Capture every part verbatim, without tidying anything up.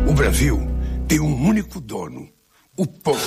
O Brasil tem um único dono, o povo.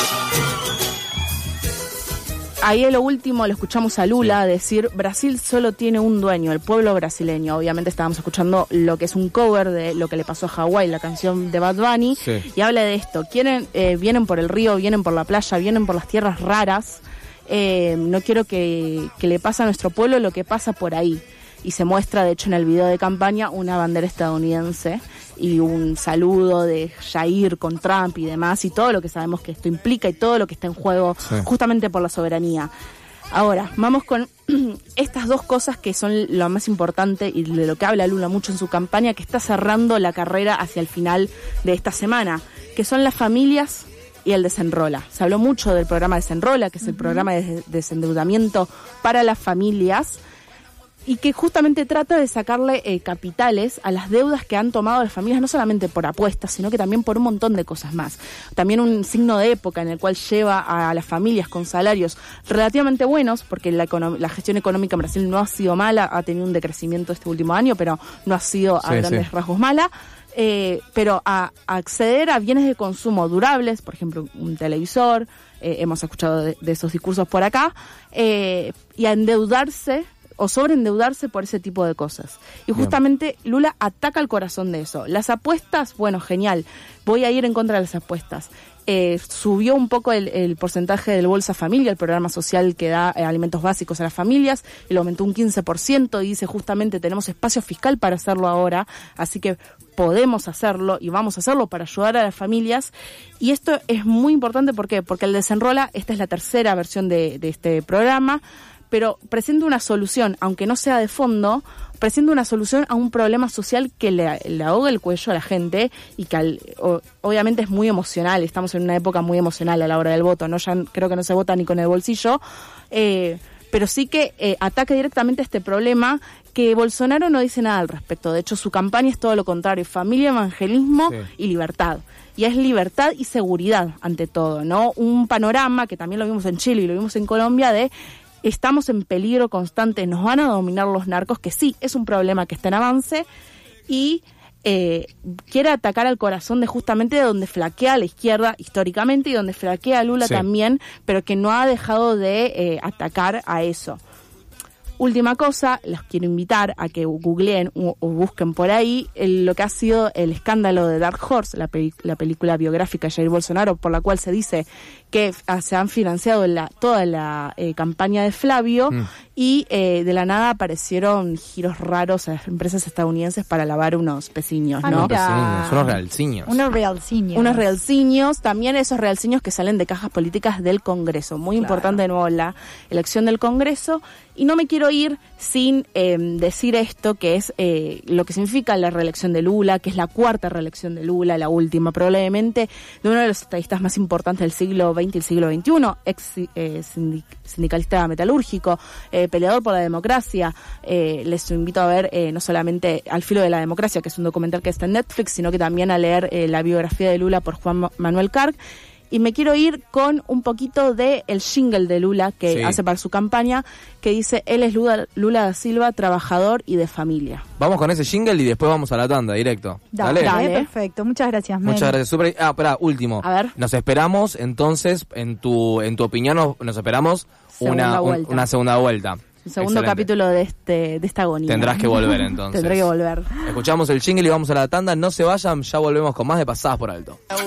Ahí en lo último lo escuchamos a Lula sí. decir, Brasil solo tiene un dueño, el pueblo brasileño. Obviamente estábamos escuchando lo que es un cover de Lo que le pasó a Hawái, la canción de Bad Bunny, sí. y habla de esto. Quieren, eh, vienen por el río, vienen por la playa, vienen por las tierras raras. Eh, no quiero que, que le pase a nuestro pueblo lo que pasa por ahí. Y se muestra, de hecho, en el video de campaña una bandera estadounidense y un saludo de Jair con Trump y demás, y todo lo que sabemos que esto implica y todo lo que está en juego sí. justamente por la soberanía. Ahora, vamos con estas dos cosas que son lo más importante y de lo que habla Lula mucho en su campaña, que está cerrando la carrera hacia el final de esta semana, que son las familias y el Desenrola. Se habló mucho del programa Desenrola, que es el uh-huh. programa de desendeudamiento para las familias, y que justamente trata de sacarle eh, capitales a las deudas que han tomado las familias, no solamente por apuestas, sino que también por un montón de cosas más. También un signo de época en el cual lleva a las familias con salarios relativamente buenos, porque la, econom- la gestión económica en Brasil no ha sido mala, ha tenido un decrecimiento este último año, pero no ha sido a sí, grandes sí. rasgos mala. Eh, pero a, a acceder a bienes de consumo durables, por ejemplo, un televisor, eh, hemos escuchado de, de esos discursos por acá, eh, y a endeudarse o sobreendeudarse por ese tipo de cosas. Y justamente Bien. Lula ataca el corazón de eso. Las apuestas, bueno, genial, voy a ir en contra de las apuestas. Eh, subió un poco el, el porcentaje del Bolsa Familia, el programa social que da eh, alimentos básicos a las familias, y lo aumentó un quince por ciento, y dice justamente tenemos espacio fiscal para hacerlo ahora, así que podemos hacerlo y vamos a hacerlo para ayudar a las familias. Y esto es muy importante, ¿por qué? Porque el Desenrola, esta es la tercera versión de, de este programa, pero presenta una solución, aunque no sea de fondo, presenta una solución a un problema social que le, le ahoga el cuello a la gente y que al, o, obviamente es muy emocional. Estamos en una época muy emocional a la hora del voto, ¿no? Ya creo que no se vota ni con el bolsillo, eh, pero sí que eh, ataca directamente este problema, que Bolsonaro no dice nada al respecto. De hecho, su campaña es todo lo contrario: familia, evangelismo sí. y libertad. Y es libertad y seguridad ante todo, ¿no? Un panorama que también lo vimos en Chile y lo vimos en Colombia de estamos en peligro constante, nos van a dominar los narcos, que sí, es un problema que está en avance, y eh, quiere atacar al corazón de justamente de donde flaquea la izquierda históricamente y donde flaquea Lula sí. también, pero que no ha dejado de eh, atacar a eso. Última cosa, los quiero invitar a que googleen o, o busquen por ahí el, lo que ha sido el escándalo de Dark Horse, la, peli, la película biográfica de Jair Bolsonaro, por la cual se dice que a, se han financiado la, toda la eh, campaña de Flavio mm. y eh, de la nada aparecieron giros raros a las empresas estadounidenses para lavar unos peciños, ¿no? Unos peciños, unos realciños. Unos realciños. Unos realciños, también esos realciños que salen de cajas políticas del Congreso. Muy claro. importante de nuevo la elección del Congreso. Y no me quiero ir sin eh, decir esto, que es eh, lo que significa la reelección de Lula, que es la cuarta reelección de Lula, la última probablemente, de uno de los estadistas más importantes del siglo veinte y el siglo veintiuno, ex eh, sindicalista metalúrgico, eh, peleador por la democracia. Eh, les invito a ver eh, no solamente Al filo de la democracia, que es un documental que está en Netflix, sino que también a leer eh, la biografía de Lula por Juan Manuel Carg. Y me quiero ir con un poquito de el jingle de Lula que sí. hace para su campaña, que dice: él es Lula, Lula da Silva, trabajador y de familia. Vamos con ese jingle y después vamos a la tanda, directo. Dale, dale. Dale. Perfecto, muchas gracias, Mel. Muchas gracias. Super... Ah, espera, último. A ver. Nos esperamos, entonces, en tu en tu opinión, nos, nos esperamos una, un, una segunda vuelta. Un segundo Excelente. capítulo de este de esta agonía. Tendrás que volver, entonces. Tendré que volver. Escuchamos el jingle y vamos a la tanda. No se vayan, ya volvemos con más de Pasadas por Alto.